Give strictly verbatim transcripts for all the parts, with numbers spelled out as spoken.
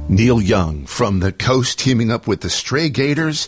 Neil Young from the Coast teaming up with the Stray Gators.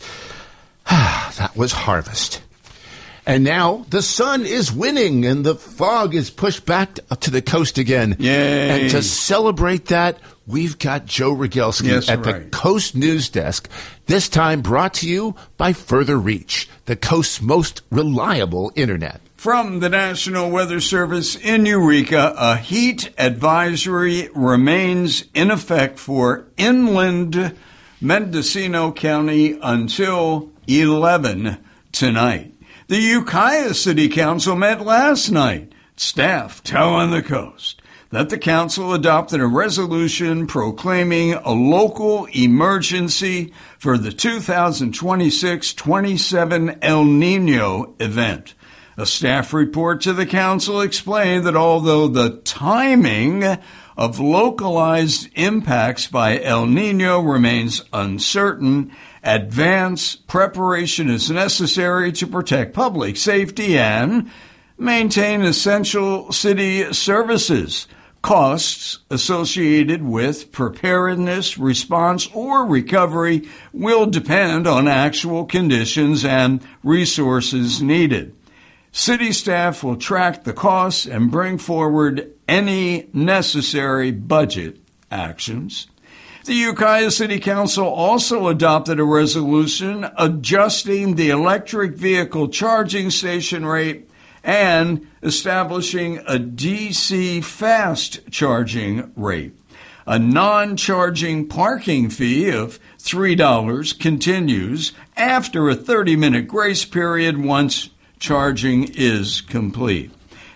That was Harvest. And now the sun is winning and the fog is pushed back to the coast again. Yay. And to celebrate that, we've got Joe Rogelski yes, at right. the Coast News Desk, this time brought to you by Further Reach, the coast's most reliable internet. From the National Weather Service in Eureka, a heat advisory remains in effect for inland Mendocino County until eleven tonight. The Ukiah City Council met last night. Staff telling the Coast that the council adopted a resolution proclaiming a local emergency for the two thousand twenty-six twenty-seven El Nino event. A staff report to the council explained that although the timing of localized impacts by El Nino remains uncertain, advanced preparation is necessary to protect public safety and maintain essential city services. Costs associated with preparedness, response, or recovery will depend on actual conditions and resources needed. City staff will track the costs and bring forward any necessary budget actions. The Ukiah City Council also adopted a resolution adjusting the electric vehicle charging station rate and establishing a D C fast charging rate. A non-charging parking fee of three dollars continues after a thirty-minute grace period once charging is complete.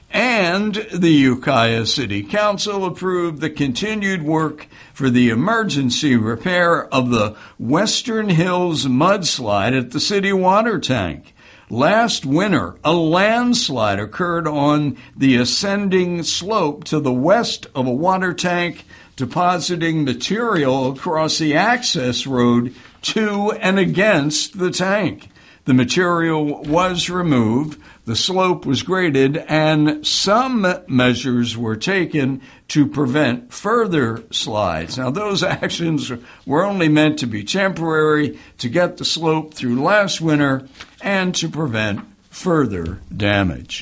And the Ukiah City Council approved the continued work for the emergency repair of the Western Hills mudslide at the city water tank. Last winter, a landslide occurred on the ascending slope to the west of a water tank, depositing material across the access road to and against the tank. The material was removed, the slope was graded, and some measures were taken to prevent further slides. Now, those actions were only meant to be temporary, to get the slope through last winter and to prevent further damage.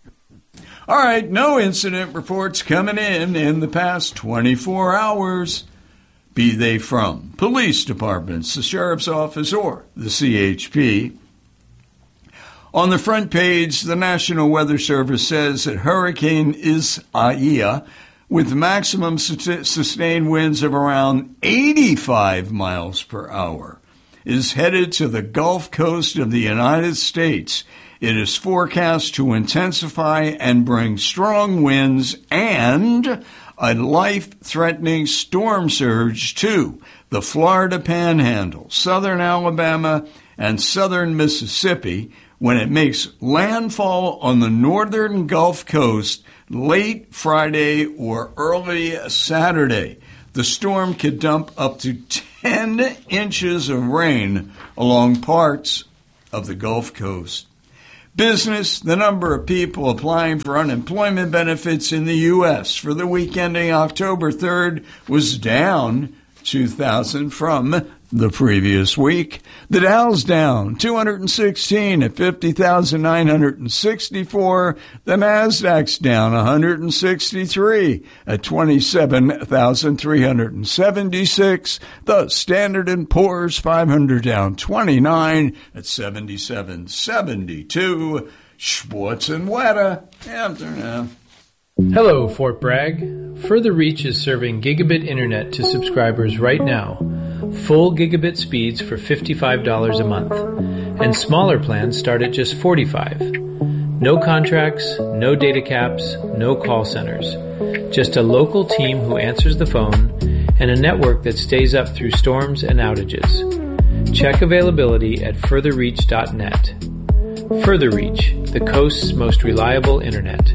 All right, no incident reports coming in in the past twenty-four hours, be they from police departments, the sheriff's office, or the C H P. On the front page, the National Weather Service says that Hurricane Isaiah, with maximum sustained winds of around eighty-five miles per hour, is headed to the Gulf Coast of the United States. It is forecast to intensify and bring strong winds and a life-threatening storm surge to the Florida Panhandle, southern Alabama, and southern Mississippi, when it makes landfall on the northern Gulf Coast late Friday or early Saturday. The storm could dump up to ten inches of rain along parts of the Gulf Coast. Business, the number of people applying for unemployment benefits in the U S for the week ending October third was down two thousand from the previous week. The Dow's down two hundred sixteen at fifty thousand nine hundred sixty-four. The Nasdaq's down one hundred sixty-three at twenty-seven thousand three hundred seventy-six. The Standard and Poor's five hundred down twenty-nine at seventy-seven seventy-two. Sports and weather after now. Hello, Fort Bragg. Further Reach is serving gigabit internet to subscribers right now. Full gigabit speeds for fifty-five dollars a month, and smaller plans start at just forty-five dollars. No contracts, no data caps, no call centers. Just a local team who answers the phone and a network that stays up through storms and outages. Check availability at further reach dot net. Further Reach, the coast's most reliable internet.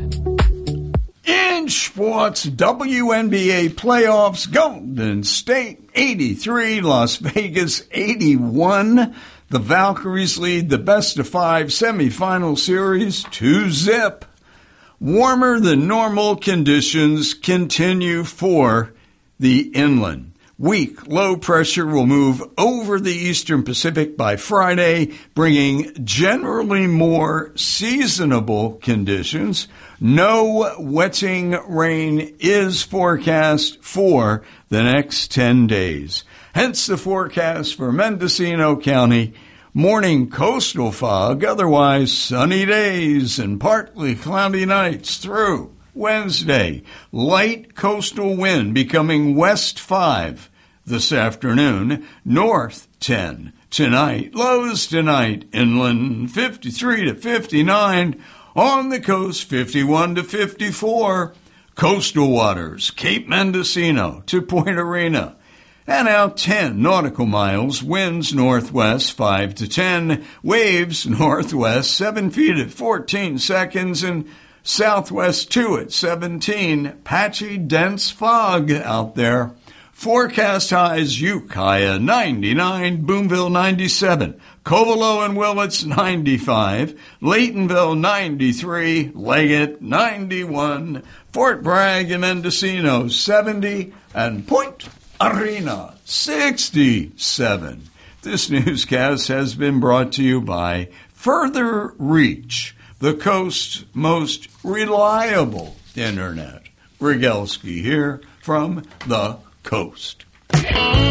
In sports, W N B A playoffs, Golden State eighty-three, Las Vegas eighty-one. The Valkyries lead the best-of-five semifinal series two zip. Warmer than normal conditions continue for the inland, Weak low pressure will move over the eastern Pacific by Friday, bringing generally more seasonable conditions. No wetting rain is forecast for the next ten days. Hence the forecast for Mendocino County. Morning coastal fog, otherwise sunny days and partly cloudy nights through Wednesday. Light coastal wind becoming west five this afternoon, north ten tonight. Lows tonight inland fifty-three to fifty-nine, on the coast fifty-one to fifty-four. Coastal waters, Cape Mendocino to Point Arena. And out ten nautical miles, winds northwest five to ten, waves northwest seven feet at fourteen seconds, and southwest two at seventeen. Patchy, dense fog out there. Forecast highs, Ukiah ninety-nine, Boonville ninety-seven, Covelo and Willits ninety-five, Laytonville ninety-three, Leggett ninety-one, Fort Bragg and Mendocino seventy, and Point Arena sixty-seven. This newscast has been brought to you by Further Reach, the coast's most reliable internet. Rygelski here from the coast.